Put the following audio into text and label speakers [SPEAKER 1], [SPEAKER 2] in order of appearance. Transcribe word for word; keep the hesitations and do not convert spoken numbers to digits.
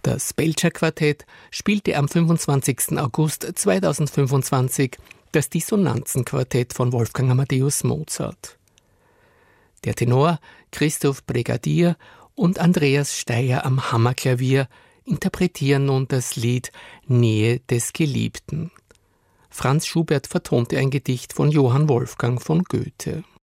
[SPEAKER 1] Das Belcher Quartett spielte am fünfundzwanzigsten August zweitausendfünfundzwanzig das Dissonanzenquartett von Wolfgang Amadeus Mozart. Der Tenor Christoph Brigadier und Andreas Steier am Hammerklavier interpretieren nun das Lied Nähe des Geliebten. Franz Schubert vertonte ein Gedicht von Johann Wolfgang von Goethe.